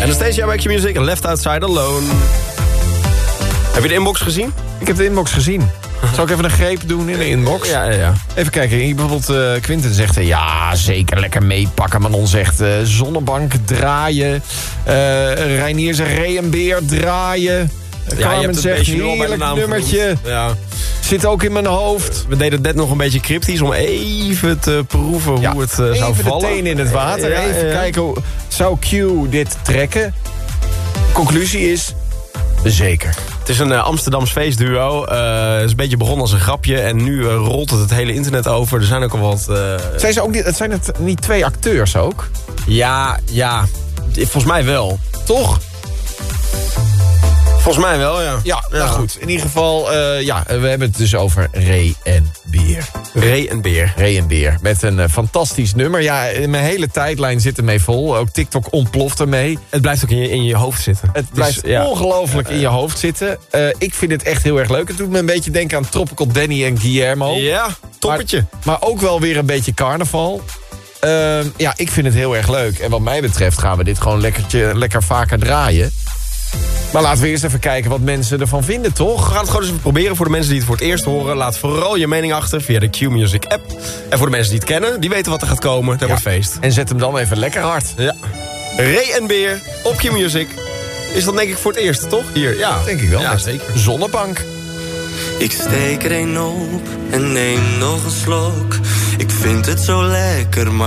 Anastasia bij Q-Music en Left Outside Alone. Heb je de inbox gezien? Ik heb de inbox gezien. Zal ik even een greep doen in de inbox? Ja. Even kijken, hier bijvoorbeeld Quinten zegt... ja, zeker lekker meepakken. Manon zegt zonnebank draaien. Reinier zegt Ree en Beer draaien. Carmen zegt heerlijk nummertje. Ja. Zit ook in mijn hoofd. We deden het net nog een beetje cryptisch om even te proeven hoe het zou vallen. Even de teen in het water. Even kijken, zou Q dit trekken? Conclusie is... zeker. Het is een Amsterdams feestduo. Het is een beetje begonnen als een grapje. En nu rolt het hele internet over. Er zijn ook al wat... Zijn het niet 2 acteurs ook? Ja. Volgens mij wel. Toch? Volgens mij wel, ja. Ja, nou goed. In ieder geval, we hebben het dus over Ree en Beer. Ree en Beer. Met een fantastisch nummer. Ja, mijn hele tijdlijn zit ermee vol. Ook TikTok ontploft ermee. Het blijft ook in je hoofd zitten. Het blijft ongelooflijk in je hoofd zitten. Ik vind het echt heel erg leuk. Het doet me een beetje denken aan Tropical Danny en Guillermo. Ja, toppetje. Maar ook wel weer een beetje carnaval. Ik vind het heel erg leuk. En wat mij betreft gaan we dit gewoon lekker vaker draaien. Maar laten we eerst even kijken wat mensen ervan vinden, toch? We gaan het gewoon eens even proberen voor de mensen die het voor het eerst horen. Laat vooral je mening achter via de Q-Music app. En voor de mensen die het kennen, die weten wat er gaat komen. Dat wordt feest. En zet hem dan even lekker hard. Ja. Ree en Beer op Q-Music. Is dat denk ik voor het eerst, toch? Hier, ja. Denk ik wel. Ja, zeker. Zonnebank. Ik steek er een op en neem nog een slok. Ik vind het zo lekker, maar